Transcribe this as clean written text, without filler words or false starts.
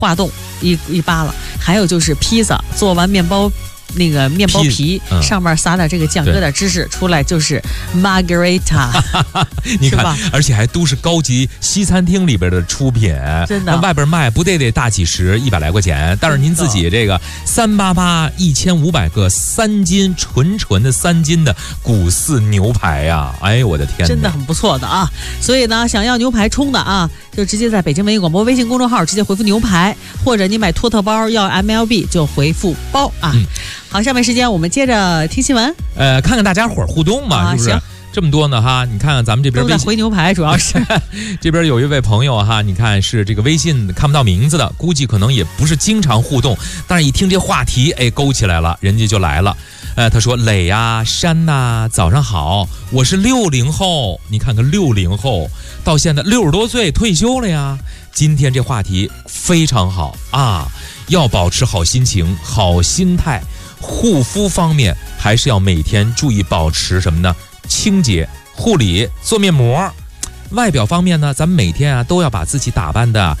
化冻一扒拉，还有就是披萨，做完面包。那个面包皮上面撒点这个酱，搁点芝士，出来就是 Margarita 你看，而且还都是高级西餐厅里边的出品， 真的。 外边卖不得大几十100来块钱，但是您自己这个3881500个3斤纯的3斤的古寺牛排呀，哎我的天， 真的很不错的啊！所以呢，想要牛排冲的啊，就直接在北京文艺广播微信公众号直接回复牛排，或者你买托特包要 MLB 就回复包啊。好，下面时间我们接着听新闻。 看看大家伙互动嘛，是不是？这么多呢哈，你看看咱们这边都在回牛排，主要是这边有一位朋友哈，你看是这个微信看不到名字的，估计可能也不是经常互动，但是一听这话题，哎，勾起来了，人家就来了。他说磊呀、山呐，早上好，我是60后，你看看60后到现在60多岁退休了呀。今天这话题非常好啊，要保持好心情、好心态。护肤方面还是要每天注意保持什么呢？清洁、护理、做面膜。外表方面呢，咱们每天啊都要把自己打扮的